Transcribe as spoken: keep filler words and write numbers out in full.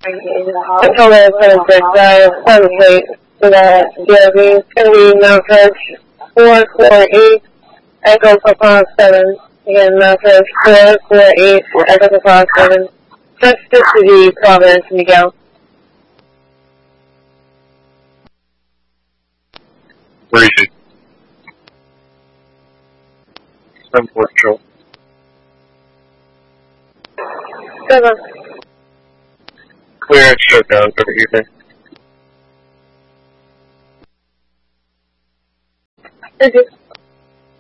Until the twenty-sixth, uh, seven to the D O B. It's going to be Mount Ridge four four eight, Echo Papa seven. Again, Mount Ridge four four eight, Echo Papa seven. Just to the Providence, Miguel. Where is it? seven four Patrol. Seven. Clear and shut down for the evening. Thank you.